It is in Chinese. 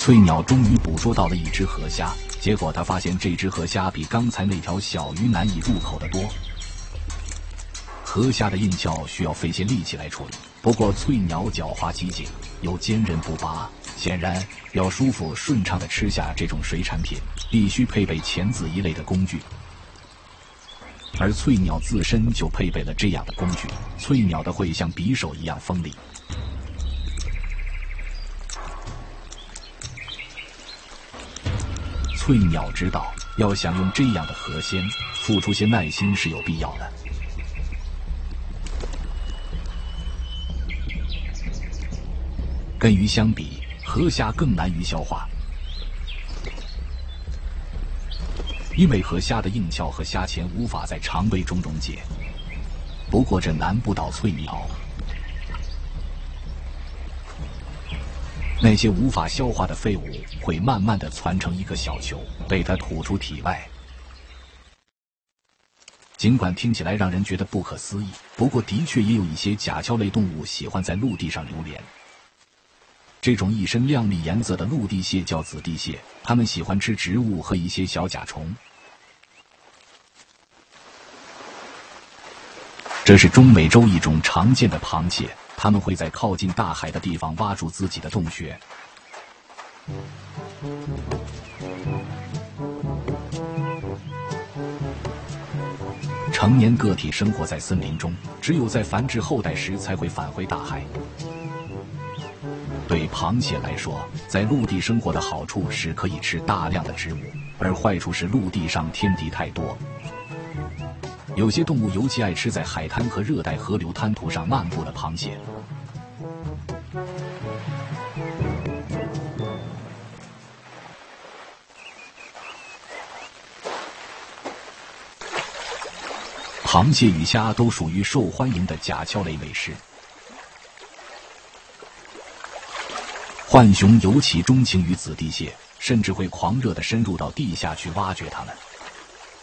翠鸟终于捕捉到了一只河虾，结果他发现这只河虾比刚才那条小鱼难以入口得多。河虾的硬鞘需要费些力气来处理，不过翠鸟狡猾机警，又坚韧不拔，显然要舒服顺畅地吃下这种水产品，必须配备钳子一类的工具。而翠鸟自身就配备了这样的工具，翠鸟的喙像匕首一样锋利。翠鸟知道，要想用这样的河鲜，付出些耐心是有必要的。跟鱼相比，河虾更难于消化，因为河虾的硬鞘和虾钳无法在肠胃中溶解。不过这难不倒翠鸟，那些无法消化的废物会慢慢地攒成一个小球，被它吐出体外。尽管听起来让人觉得不可思议，不过的确也有一些甲壳类动物喜欢在陆地上流连。这种一身亮丽颜色的陆地蟹叫紫地蟹，它们喜欢吃植物和一些小甲虫。这是中美洲一种常见的螃蟹，它们会在靠近大海的地方挖出自己的洞穴。成年个体生活在森林中，只有在繁殖后代时才会返回大海。对螃蟹来说，在陆地生活的好处是可以吃大量的植物，而坏处是陆地上天敌太多。有些动物尤其爱吃在海滩和热带河流滩涂上漫步的螃蟹。螃蟹与虾都属于受欢迎的甲壳类美食。浣熊尤其钟情于紫地蟹，甚至会狂热地深入到地下去挖掘它们。